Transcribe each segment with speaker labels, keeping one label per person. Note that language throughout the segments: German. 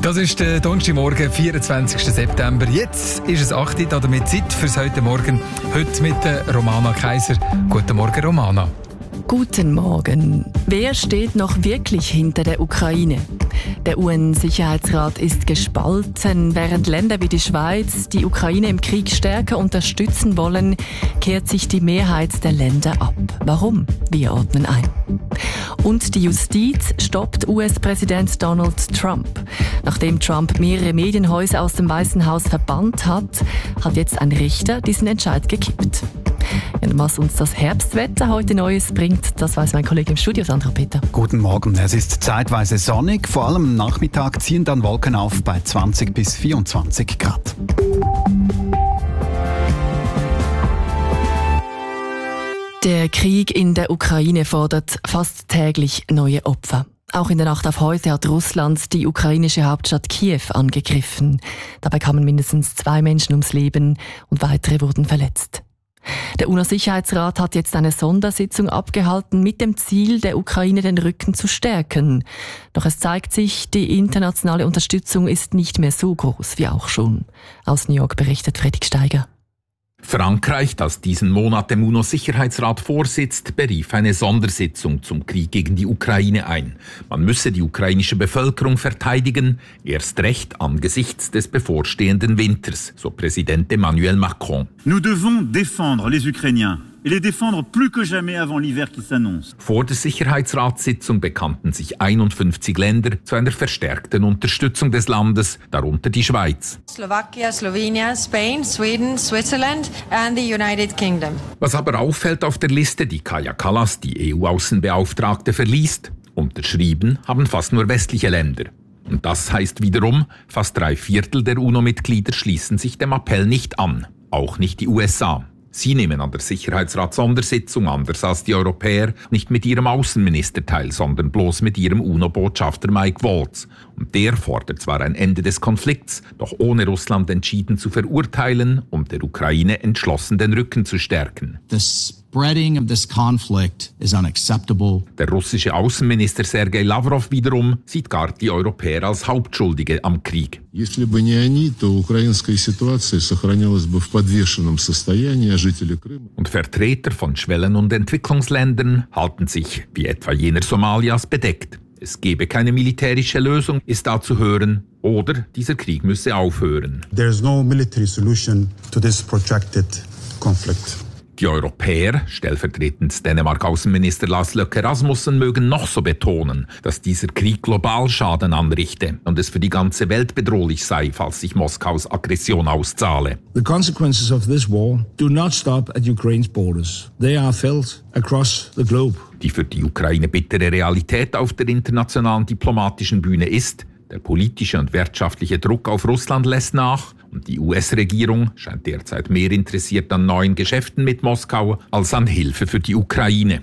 Speaker 1: Das ist der Donnerstagmorgen, 24. September. Jetzt ist es 8 Uhr, damit Zeit fürs heute Morgen. Heute mit der Romana Kaiser. Guten Morgen, Romana.
Speaker 2: Guten Morgen. Wer steht noch wirklich hinter der Ukraine? Der UN-Sicherheitsrat ist gespalten. Während Länder wie die Schweiz die Ukraine im Krieg stärker unterstützen wollen, kehrt sich die Mehrheit der Länder ab. Warum? Wir ordnen ein. Und die Justiz stoppt US-Präsident Donald Trump. Nachdem Trump mehrere Medienhäuser aus dem Weißen Haus verbannt hat, hat jetzt ein Richter diesen Entscheid gekippt. Und was uns das Herbstwetter heute Neues bringt, das weiß mein Kollege im Studio, Sandro Peter.
Speaker 3: Guten Morgen. Es ist zeitweise sonnig. Vor allem am Nachmittag ziehen dann Wolken auf bei 20 bis 24 Grad.
Speaker 2: Der Krieg in der Ukraine fordert fast täglich neue Opfer. Auch in der Nacht auf heute hat Russland die ukrainische Hauptstadt Kiew angegriffen. Dabei kamen mindestens 2 Menschen ums Leben und weitere wurden verletzt. Der UNO-Sicherheitsrat hat jetzt eine Sondersitzung abgehalten mit dem Ziel, der Ukraine den Rücken zu stärken. Doch es zeigt sich, die internationale Unterstützung ist nicht mehr so groß wie auch schon. Aus New York berichtet Fredrik Steiger.
Speaker 4: Frankreich, das diesen Monat dem UNO-Sicherheitsrat vorsitzt, berief eine Sondersitzung zum Krieg gegen die Ukraine ein. Man müsse die ukrainische Bevölkerung verteidigen, erst recht angesichts des bevorstehenden Winters, so Präsident Emmanuel Macron.
Speaker 5: Nous devons défendre les Ukrainiens. Et les défendre plus que jamais avant l'hiver qui s'annonce.
Speaker 4: Vor der Sicherheitsratssitzung bekannten sich 51 Länder zu einer verstärkten Unterstützung des Landes, darunter die Schweiz.
Speaker 6: Slovakia, Slovenia, Spain, Sweden, Switzerland and the United Kingdom.
Speaker 4: Was aber auffällt auf der Liste, die Kaja Kallas, die EU-Außenbeauftragte, verliest, unterschrieben haben fast nur westliche Länder. Und das heißt wiederum, fast 3/4 der UNO-Mitglieder schließen sich dem Appell nicht an, auch nicht die USA. Sie nehmen an der Sicherheitsrat-Sondersitzung, anders als die Europäer, nicht mit ihrem Außenminister teil, sondern bloß mit ihrem UNO-Botschafter Mike Waltz. Und der fordert zwar ein Ende des Konflikts, doch ohne Russland entschieden zu verurteilen, um der Ukraine entschlossen den Rücken zu stärken.
Speaker 7: The spreading of this conflict is unacceptable.
Speaker 4: Der russische Außenminister Sergei Lavrov wiederum sieht gar die Europäer als Hauptschuldige am Krieg.
Speaker 8: Если бы не они, то украинская ситуация сохранялась бы в подвешенном состоянии, а жители Крыма.
Speaker 4: Und Vertreter von Schwellen- und Entwicklungsländern halten sich, wie etwa jener Somalias, bedeckt. Es gebe keine militärische Lösung, ist da zu hören, oder dieser Krieg müsse aufhören.
Speaker 9: There is no military solution to this protracted conflict.
Speaker 4: Die Europäer, stellvertretend Dänemark-Außenminister Lars Løkke Rasmussen, mögen noch so betonen, dass dieser Krieg global Schaden anrichte und es für die ganze Welt bedrohlich sei, falls sich Moskaus Aggression auszahle.
Speaker 10: The consequences of this war do not stop at Ukraine's borders. They are felt across the globe.
Speaker 4: Die für die Ukraine bittere Realität auf der internationalen diplomatischen Bühne ist, der politische und wirtschaftliche Druck auf Russland lässt nach und die US-Regierung scheint derzeit mehr interessiert an neuen Geschäften mit Moskau als an Hilfe für die Ukraine.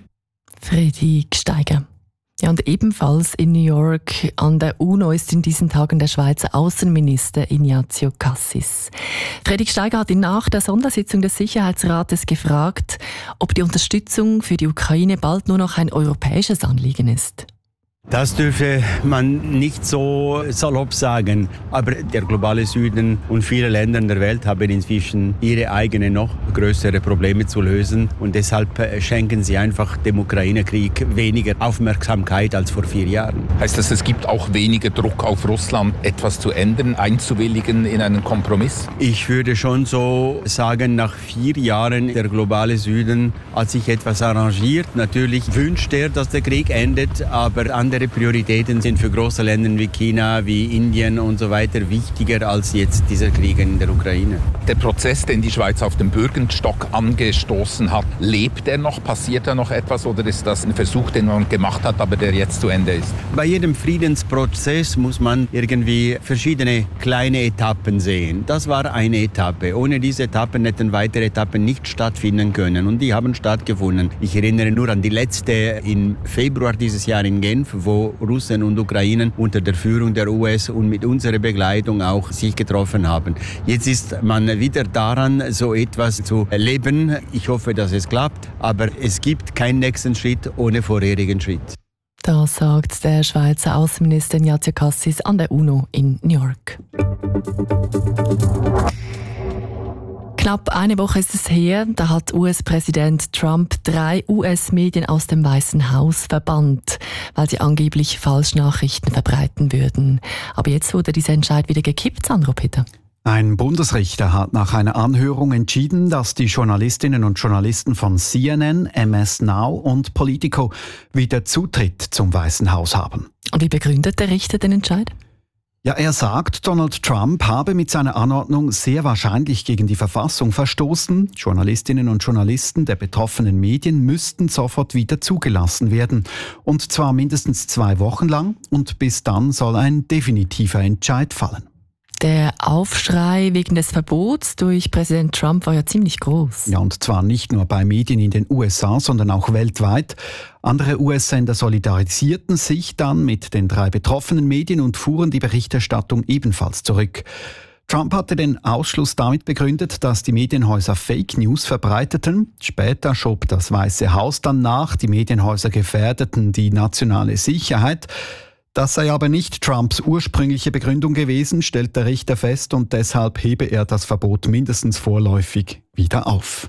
Speaker 2: Fredrik Steiger. Ja, und ebenfalls in New York an der UNO ist in diesen Tagen der Schweizer Außenminister Ignazio Cassis. Fredrik Steiger hat ihn nach der Sondersitzung des Sicherheitsrates gefragt, ob die Unterstützung für die Ukraine bald nur noch ein europäisches Anliegen ist.
Speaker 11: Das dürfe man nicht so salopp sagen. Aber der globale Süden und viele Länder der Welt haben inzwischen ihre eigenen noch größere Probleme zu lösen. Und deshalb schenken sie einfach dem Ukraine-Krieg weniger Aufmerksamkeit als vor 4 Jahren.
Speaker 4: Heißt das, es gibt auch weniger Druck auf Russland, etwas zu ändern, einzuwilligen in einen Kompromiss?
Speaker 11: Ich würde schon so sagen, nach 4 Jahren der globale Süden hat sich etwas arrangiert. Natürlich wünscht er, dass der Krieg endet, aber andere Prioritäten sind für große Länder wie China, wie Indien und so weiter wichtiger als jetzt dieser Krieg in der Ukraine.
Speaker 4: Der Prozess, den die Schweiz auf dem Bürgerstock angestoßen hat, lebt er noch? Passiert da noch etwas oder ist das ein Versuch, den man gemacht hat, aber der jetzt zu Ende ist?
Speaker 11: Bei jedem Friedensprozess muss man irgendwie verschiedene kleine Etappen sehen. Das war eine Etappe. Ohne diese Etappen hätten weitere Etappen nicht stattfinden können und die haben stattgefunden. Ich erinnere nur an die letzte im Februar dieses Jahr in Genf, wo Russen und Ukrainen unter der Führung der US und mit unserer Begleitung auch sich getroffen haben. Jetzt ist man wieder daran, so etwas zu erleben. Ich hoffe, dass es klappt, aber es gibt keinen nächsten Schritt ohne vorherigen Schritt.
Speaker 2: Das sagt der Schweizer Außenminister Ignazio Cassis an der UNO in New York. Knapp eine Woche ist es her, da hat US-Präsident Trump 3 US-Medien aus dem Weißen Haus verbannt, weil sie angeblich Falschnachrichten verbreiten würden. Aber jetzt wurde dieser Entscheid wieder gekippt, Sandro Peter.
Speaker 3: Ein Bundesrichter hat nach einer Anhörung entschieden, dass die Journalistinnen und Journalisten von CNN, MS Now und Politico wieder Zutritt zum Weißen Haus haben.
Speaker 2: Und wie begründet der Richter den Entscheid?
Speaker 3: Ja, er sagt, Donald Trump habe mit seiner Anordnung sehr wahrscheinlich gegen die Verfassung verstoßen. Journalistinnen und Journalisten der betroffenen Medien müssten sofort wieder zugelassen werden. Und zwar mindestens 2 Wochen lang. Und bis dann soll ein definitiver Entscheid fallen.
Speaker 2: Der Aufschrei wegen des Verbots durch Präsident Trump war ja ziemlich groß.
Speaker 3: Ja, und zwar nicht nur bei Medien in den USA, sondern auch weltweit. Andere US-Sender solidarisierten sich dann mit den 3 betroffenen Medien und fuhren die Berichterstattung ebenfalls zurück. Trump hatte den Ausschluss damit begründet, dass die Medienhäuser Fake News verbreiteten. Später schob das Weiße Haus dann nach, die Medienhäuser gefährdeten die nationale Sicherheit. Das sei aber nicht Trumps ursprüngliche Begründung gewesen, stellt der Richter fest, und deshalb hebe er das Verbot mindestens vorläufig wieder auf.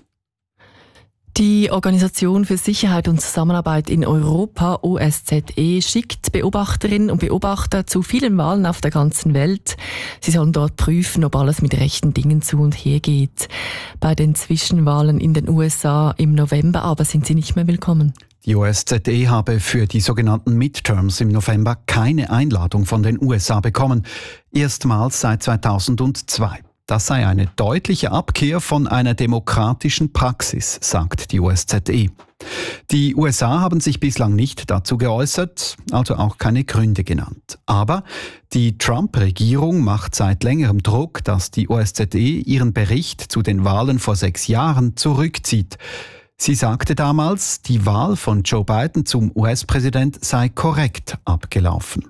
Speaker 2: Die Organisation für Sicherheit und Zusammenarbeit in Europa, OSZE, schickt Beobachterinnen und Beobachter zu vielen Wahlen auf der ganzen Welt. Sie sollen dort prüfen, ob alles mit rechten Dingen zu und her geht. Bei den Zwischenwahlen in den USA im November aber sind sie nicht mehr willkommen.
Speaker 3: Die OSZE habe für die sogenannten Midterms im November keine Einladung von den USA bekommen. Erstmals seit 2002. Das sei eine deutliche Abkehr von einer demokratischen Praxis, sagt die OSZE. Die USA haben sich bislang nicht dazu geäußert, also auch keine Gründe genannt. Aber die Trump-Regierung macht seit längerem Druck, dass die OSZE ihren Bericht zu den Wahlen vor 6 Jahren zurückzieht. Sie sagte damals, die Wahl von Joe Biden zum US-Präsident sei korrekt abgelaufen.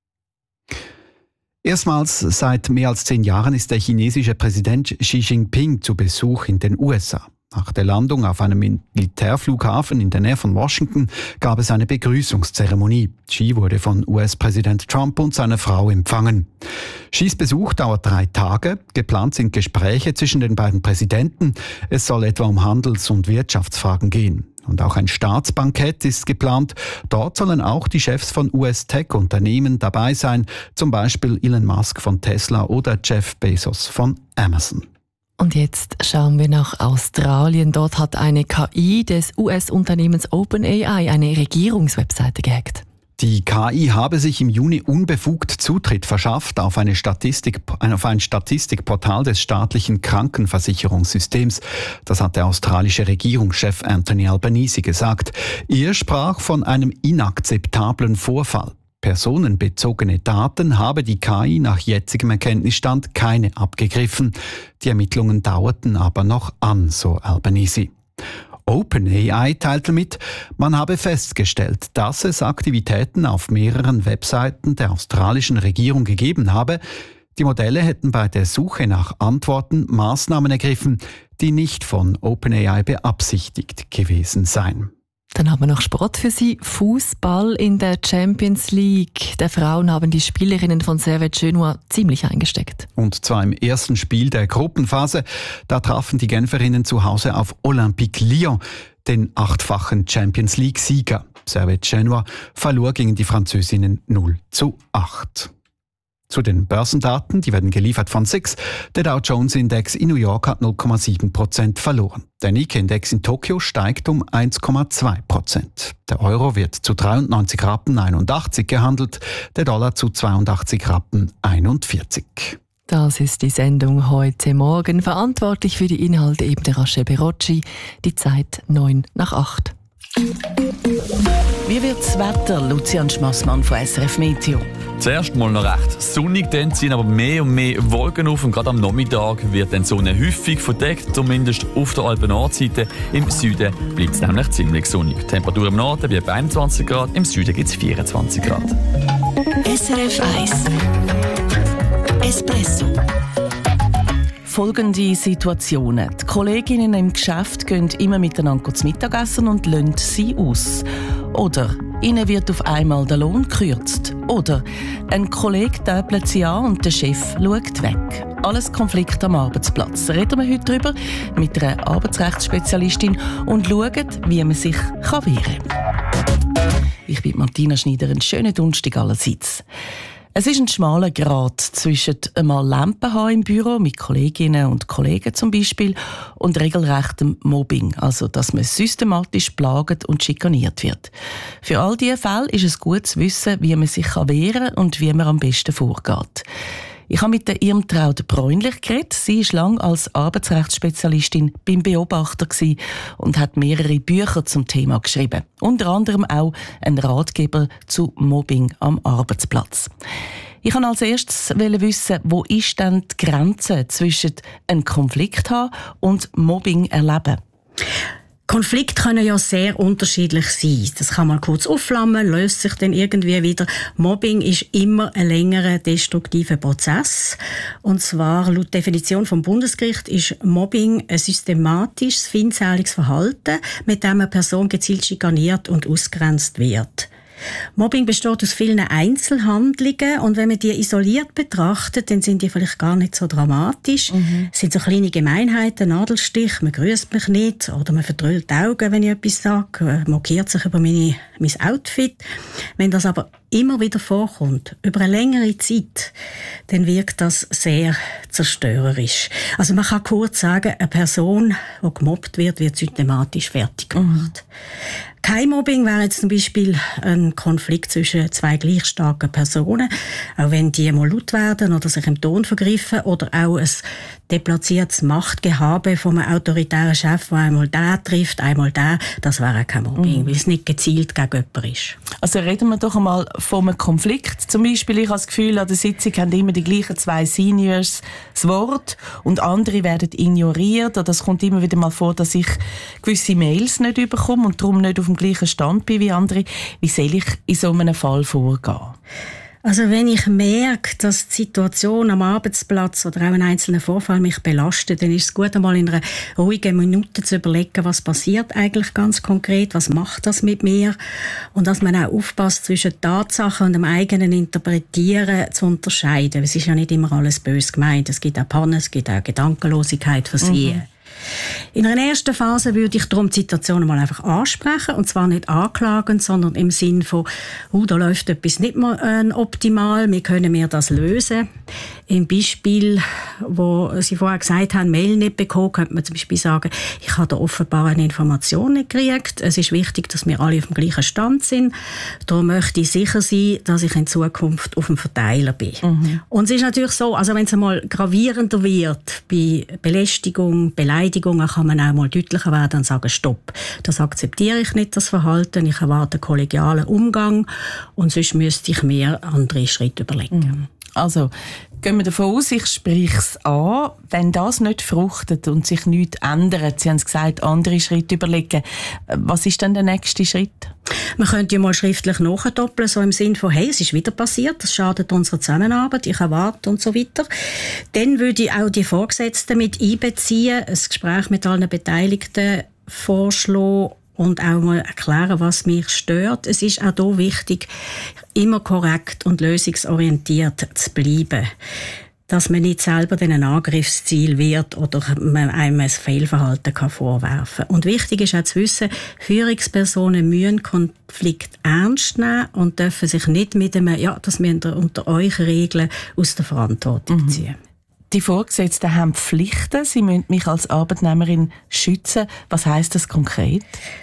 Speaker 3: Erstmals seit mehr als 10 Jahren ist der chinesische Präsident Xi Jinping zu Besuch in den USA. Nach der Landung auf einem Militärflughafen in der Nähe von Washington gab es eine Begrüßungszeremonie. Xi wurde von US-Präsident Trump und seiner Frau empfangen. Xis Besuch dauert 3 Tage. Geplant sind Gespräche zwischen den beiden Präsidenten. Es soll etwa um Handels- und Wirtschaftsfragen gehen. Und auch ein Staatsbankett ist geplant. Dort sollen auch die Chefs von US-Tech-Unternehmen dabei sein, zum Beispiel Elon Musk von Tesla oder Jeff Bezos von Amazon.
Speaker 2: Und jetzt schauen wir nach Australien. Dort hat eine KI des US-Unternehmens OpenAI eine Regierungswebseite gehackt.
Speaker 3: Die KI habe sich im Juni unbefugt Zutritt verschafft auf ein Statistikportal des staatlichen Krankenversicherungssystems. Das hat der australische Regierungschef Anthony Albanese gesagt. Er sprach von einem inakzeptablen Vorfall. Personenbezogene Daten habe die KI nach jetzigem Erkenntnisstand keine abgegriffen. Die Ermittlungen dauerten aber noch an, so Albanese. OpenAI teilte mit, man habe festgestellt, dass es Aktivitäten auf mehreren Webseiten der australischen Regierung gegeben habe. Die Modelle hätten bei der Suche nach Antworten Maßnahmen ergriffen, die nicht von OpenAI beabsichtigt gewesen seien.
Speaker 2: Dann haben wir noch Sport für Sie. Fußball in der Champions League. Der Frauen haben die Spielerinnen von Servette Genua ziemlich eingesteckt.
Speaker 3: Und zwar im ersten Spiel der Gruppenphase. Da trafen die Genferinnen zu Hause auf Olympique Lyon, den 8-fachen Champions League-Sieger. Servette Genua verlor gegen die Französinnen 0:8. Zu den Börsendaten, die werden geliefert von SIX. Der Dow Jones Index in New York hat 0,7% verloren. Der Nikkei-Index in Tokio steigt um 1,2%. Der Euro wird zu 93,81 Rappen gehandelt, der Dollar zu 82,41 Rappen.
Speaker 2: Das ist die Sendung heute Morgen. Verantwortlich für die Inhalte eben der Rachel Berocci. Die Zeit 7:09.
Speaker 12: Wie wird das Wetter, Lucian Schmassmann von SRF Meteo?
Speaker 13: Zuerst mal noch recht sonnig, dann ziehen aber mehr und mehr Wolken auf und gerade am Nachmittag wird dann die Sonne häufig verdeckt, zumindest auf der Alpen-Nordseite. Im Süden bleibt es nämlich ziemlich sonnig. Die Temperatur im Norden bei 21 Grad, im Süden gibt es 24 Grad.
Speaker 12: SRF 1 Espresso. Folgende Situationen. Die Kolleginnen im Geschäft gehen immer miteinander zu Mittagessen und lassen sie aus. Oder ihnen wird auf einmal der Lohn gekürzt. Oder ein Kollege täpelt sie an und der Chef schaut weg. Alles Konflikte am Arbeitsplatz. Reden wir heute darüber mit einer Arbeitsrechtsspezialistin und schauen, wie man sich wehren kann. Ich bin Martina Schneider, einen schönen Donnerstag allerseits. Es ist ein schmaler Grat zwischen einmal Lampen haben im Büro, mit Kolleginnen und Kollegen zum Beispiel, und regelrechtem Mobbing, also dass man systematisch plagt und schikaniert wird. Für all diese Fälle ist es gut zu wissen, wie man sich wehren kann und wie man am besten vorgeht. Ich habe mit der Irmtraud Bräunlich geredet. Sie war lange als Arbeitsrechtsspezialistin beim Beobachter und hat mehrere Bücher zum Thema geschrieben. Unter anderem auch einen Ratgeber zu Mobbing am Arbeitsplatz. Ich wollte als erstes wissen, wo ist denn die Grenze zwischen einem Konflikt haben und Mobbing erleben?
Speaker 14: Konflikte können ja sehr unterschiedlich sein. Das kann mal kurz aufflammen, löst sich dann irgendwie wieder. Mobbing ist immer ein längerer destruktiver Prozess. Und zwar, laut Definition vom Bundesgericht, ist Mobbing ein systematisches, feindseliges Verhalten, mit dem eine Person gezielt schikaniert und ausgegrenzt wird. Mobbing besteht aus vielen Einzelhandlungen und wenn man die isoliert betrachtet, dann sind die vielleicht gar nicht so dramatisch. Es sind so kleine Gemeinheiten, Nadelstich, man grüßt mich nicht oder man verdrüllt die Augen, wenn ich etwas sage, mokiert sich über mein Outfit. Wenn das aber immer wieder vorkommt, über eine längere Zeit, dann wirkt das sehr zerstörerisch. Also man kann kurz sagen, eine Person, die gemobbt wird systematisch fertig gemacht. Kein Mobbing wäre jetzt zum Beispiel ein Konflikt zwischen zwei gleich starken Personen, auch wenn die mal laut werden oder sich im Ton vergriffen, oder auch ein deplatziertes Machtgehabe von einem autoritären Chef, der einmal den trifft, einmal den, das wäre kein Mobbing, weil es nicht gezielt gegen jemanden ist.
Speaker 12: Also reden wir doch einmal von einem Konflikt. Zum Beispiel, ich habe das Gefühl, an der Sitzung haben immer die gleichen zwei Seniors das Wort und andere werden ignoriert, oder es kommt immer wieder mal vor, dass ich gewisse Mails nicht bekomme und darum nicht auf dem gleichen Stand bin wie andere. Wie soll ich in so einem Fall vorgehen?
Speaker 14: Also wenn ich merke, dass die Situation am Arbeitsplatz oder auch ein einzelner Vorfall mich belastet, dann ist es gut, einmal in einer ruhigen Minute zu überlegen, was passiert eigentlich ganz konkret, was macht das mit mir, und dass man auch aufpasst, zwischen Tatsachen und dem eigenen Interpretieren zu unterscheiden. Es ist ja nicht immer alles böse gemeint. Es gibt auch Pannen, es gibt auch Gedankenlosigkeit, Versehen. In einer ersten Phase würde ich darum die Situation mal einfach ansprechen, und zwar nicht anklagend, sondern im Sinn von, da läuft etwas nicht mehr optimal, wie können wir das lösen? Im Beispiel, wo Sie vorher gesagt haben, Mail nicht bekommen, könnte man zum Beispiel sagen, ich habe da offenbar eine Information nicht gekriegt. Es ist wichtig, dass wir alle auf dem gleichen Stand sind. Darum möchte ich sicher sein, dass ich in Zukunft auf dem Verteiler bin. Und es ist natürlich so, also wenn es einmal gravierender wird, bei Belästigung, Beleidigungen, kann man auch mal deutlicher werden und sagen, stopp, das akzeptiere ich nicht, das Verhalten, ich erwarte kollegialen Umgang und sonst müsste ich mir andere Schritte überlegen.
Speaker 12: Also, gehen wir davon aus, ich spreche es an. Wenn das nicht fruchtet und sich nichts ändert, Sie haben es gesagt, andere Schritte überlegen, was ist dann der nächste Schritt?
Speaker 14: Man könnte ja mal schriftlich nachdoppeln, so im Sinn von, hey, es ist wieder passiert, das schadet unserer Zusammenarbeit, ich erwarte und so weiter. Dann würde ich auch die Vorgesetzten mit einbeziehen, ein Gespräch mit allen Beteiligten vorschlagen und auch mal erklären, was mich stört. Es ist auch hier wichtig, immer korrekt und lösungsorientiert zu bleiben. Dass man nicht selber ein Angriffsziel wird oder man einem ein Fehlverhalten vorwerfen kann. Und wichtig ist auch zu wissen, Führungspersonen müssen Konflikt ernst nehmen und dürfen sich nicht mit einem, das müsst ihr unter euch Regeln, aus der Verantwortung ziehen.
Speaker 12: Die Vorgesetzten haben Pflichten. Sie müssen mich als Arbeitnehmerin schützen. Was heisst das konkret?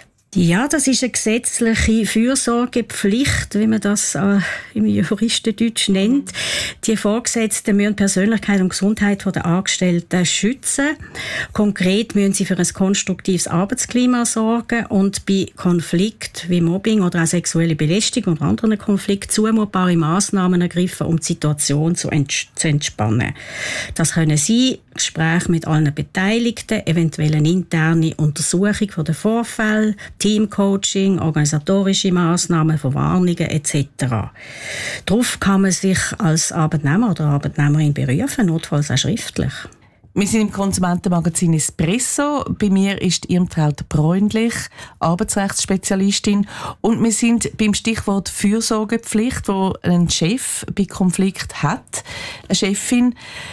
Speaker 14: Ja, das ist eine gesetzliche Fürsorgepflicht, wie man das im Juristendeutsch nennt. Die Vorgesetzten müssen Persönlichkeit und Gesundheit der Angestellten schützen. Konkret müssen sie für ein konstruktives Arbeitsklima sorgen und bei Konflikt wie Mobbing oder auch sexuelle Belästigung oder anderen Konflikten zumutbare Massnahmen ergreifen, um die Situation zu entspannen. Das können sie Gespräche mit allen Beteiligten, eventuell eine interne Untersuchung von den Vorfällen, Teamcoaching, organisatorische Massnahmen, Verwarnungen etc. Darauf kann man sich als Arbeitnehmer oder Arbeitnehmerin berufen, notfalls auch schriftlich.
Speaker 12: Wir sind im Konsumentenmagazin Espresso. Bei mir ist Irmtraut Bräunlich, Arbeitsrechtsspezialistin. Und wir sind beim Stichwort Fürsorgepflicht, wo ein Chef bei Konflikt hat, eine Chefin.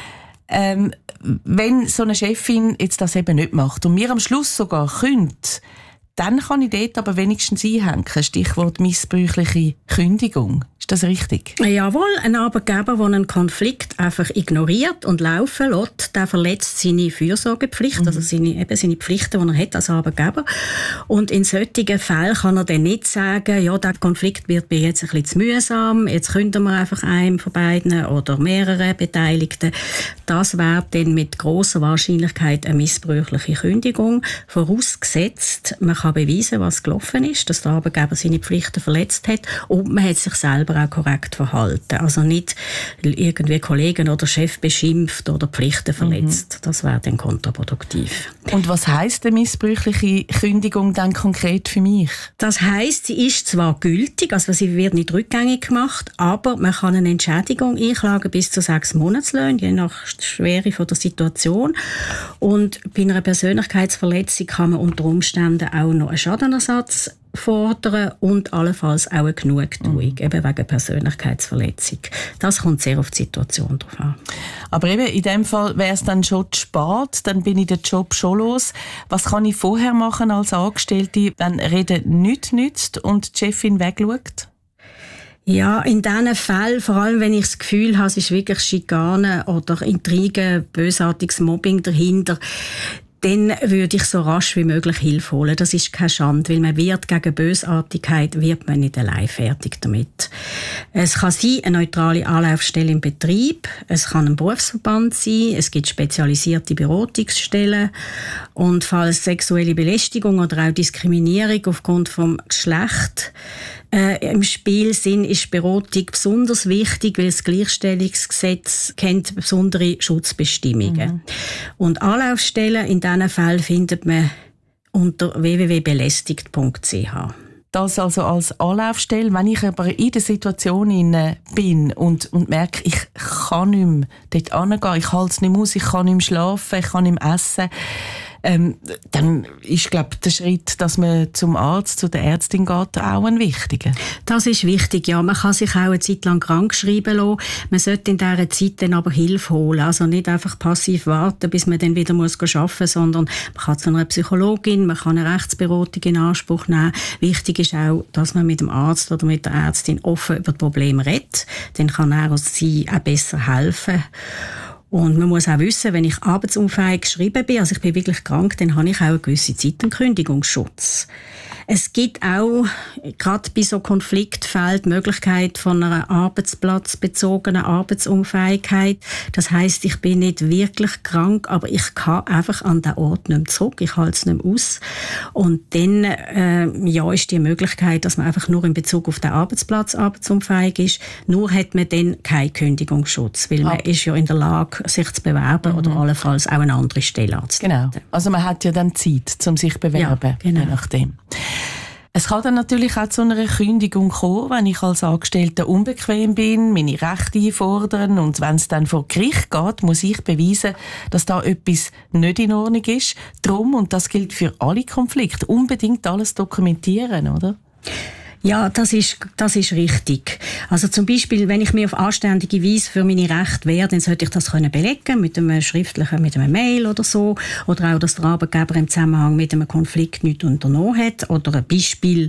Speaker 12: Wenn so eine Chefin jetzt das eben nicht macht und mir am Schluss sogar kündigt, dann kann ich dort aber wenigstens einhängen. Stichwort missbräuchliche Kündigung. Ist das richtig?
Speaker 14: Jawohl, ein Arbeitgeber, der einen Konflikt einfach ignoriert und laufen lässt, der verletzt seine Fürsorgepflicht, also seine Pflichten, die er hat als Arbeitgeber. Und in solchen Fällen kann er dann nicht sagen, ja, der Konflikt wird mir jetzt ein bisschen zu mühsam, jetzt kündigen wir einfach einem von beiden oder mehreren Beteiligten. Das wäre dann mit grosser Wahrscheinlichkeit eine missbräuchliche Kündigung, vorausgesetzt, man kann beweisen, was gelaufen ist, dass der Arbeitgeber seine Pflichten verletzt hat und man hat sich selber auch korrekt verhalten. Also nicht irgendwie Kollegen oder Chef beschimpft oder Pflichten verletzt. Das wäre dann kontraproduktiv.
Speaker 12: Und was heisst eine missbräuchliche Kündigung dann konkret für mich?
Speaker 14: Das heisst, sie ist zwar gültig, also sie wird nicht rückgängig gemacht, aber man kann eine Entschädigung einklagen bis zu 6 Monatslöhnen, je nach Schwere von der Situation. Und bei einer Persönlichkeitsverletzung kann man unter Umständen auch noch einen Schadenersatz fordern und allenfalls auch eine Genugtuung, eben wegen Persönlichkeitsverletzung. Das kommt sehr auf die Situation drauf an.
Speaker 12: Aber eben in dem Fall wäre es dann schon zu spät, dann bin ich den Job schon los. Was kann ich vorher machen als Angestellte, wenn Reden nichts nützt und die Chefin wegschaut?
Speaker 14: Ja, in diesen Fällen, vor allem wenn ich das Gefühl habe, es ist wirklich Schikane oder Intrigen, bösartiges Mobbing dahinter, dann würde ich so rasch wie möglich Hilfe holen. Das ist keine Schande, weil man wird gegen Bösartigkeit wird man nicht allein fertig damit. Es kann sein, eine neutrale Anlaufstelle im Betrieb, es kann ein Berufsverband sein, es gibt spezialisierte Beratungsstellen und falls sexuelle Belästigung oder auch Diskriminierung aufgrund vom Geschlecht im Spiel sind, ist Beratung besonders wichtig, weil das Gleichstellungsgesetz kennt besondere Schutzbestimmungen. Und Anlaufstellen in diesen Fällen findet man unter www.belästigt.ch.
Speaker 12: Das also als Anlaufstelle. Wenn ich aber in der Situation bin und merke, ich kann nicht mehr dort hingehen, ich halte es nicht mehr aus, ich kann nicht mehr schlafen, ich kann nicht mehr essen, dann ist, glaube ich, der Schritt, dass man zum Arzt, zu der Ärztin geht, auch ein wichtiger.
Speaker 14: Das ist wichtig, ja. Man kann sich auch eine Zeit lang krank schreiben lassen. Man sollte in dieser Zeit dann aber Hilfe holen. Also nicht einfach passiv warten, bis man dann wieder arbeiten muss, sondern man kann zu einer Psychologin, man kann eine Rechtsberatung in Anspruch nehmen. Wichtig ist auch, dass man mit dem Arzt oder mit der Ärztin offen über das Problem redet. Dann kann er oder sie auch besser helfen. Und man muss auch wissen, wenn ich arbeitsunfähig geschrieben bin, also ich bin wirklich krank, dann habe ich auch eine gewisse Zeit einen Kündigungsschutz. Es gibt auch, gerade bei so Konfliktfällen, die Möglichkeit von einer arbeitsplatzbezogenen Arbeitsunfähigkeit. Das heisst, ich bin nicht wirklich krank, aber ich kann einfach an den Ort nicht mehr zurück, ich halte es nicht mehr aus. Und dann ist die Möglichkeit, dass man einfach nur in Bezug auf den Arbeitsplatz arbeitsunfähig ist, nur hat man dann keinen Kündigungsschutz, weil man ist ja in der Lage, sich zu bewerben oder allenfalls auch eine andere Stelle anzutreten.
Speaker 12: Genau, also man hat ja dann Zeit, um sich zu bewerben,
Speaker 14: ja, genau.
Speaker 12: Je nachdem. Es kann dann natürlich auch zu einer Kündigung kommen, wenn ich als Angestellter unbequem bin, meine Rechte einfordern und wenn es dann vor Gericht geht, muss ich beweisen, dass da etwas nicht in Ordnung ist. Darum, und das gilt für alle Konflikte, unbedingt alles dokumentieren, oder?
Speaker 14: Ja, das ist richtig. Also zum Beispiel, wenn ich mir auf anständige Weise für meine Rechte wehre, dann sollte ich das belegen mit einem schriftlichen, mit einem Mail oder so. Oder auch, dass der Arbeitgeber im Zusammenhang mit einem Konflikt nichts unternommen hat. Oder ein Beispiel,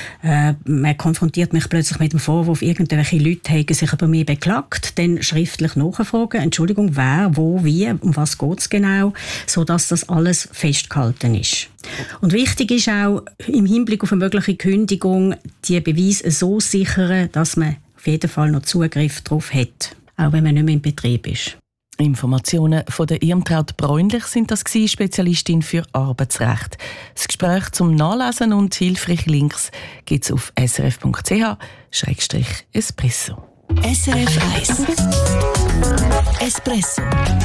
Speaker 14: man konfrontiert mich plötzlich mit dem Vorwurf, irgendwelche Leute haben sich über mich beklagt. Dann schriftlich nachfragen, Entschuldigung, wer, wo, wie, um was geht's genau, sodass das alles festgehalten ist. Und wichtig ist auch, im Hinblick auf eine mögliche Kündigung, die Beweise so sichern, dass man auf jeden Fall noch Zugriff darauf hat, auch wenn man nicht mehr im Betrieb ist.
Speaker 12: Informationen von der Irmtraut Bräunlich sind das gewesen, Spezialistin für Arbeitsrecht. Das Gespräch zum Nachlesen und hilfreiche Links gibt es auf srf.ch/espresso.
Speaker 15: SRF 1 Espresso